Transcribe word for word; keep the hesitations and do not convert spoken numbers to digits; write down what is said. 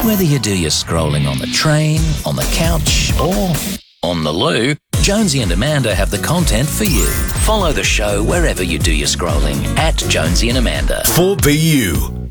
Whether you do your scrolling on the train, on the couch, or on the loo, Jonesy and Amanda have the content for you. Follow the show wherever you do your scrolling at Jonesy and Amanda. four B U.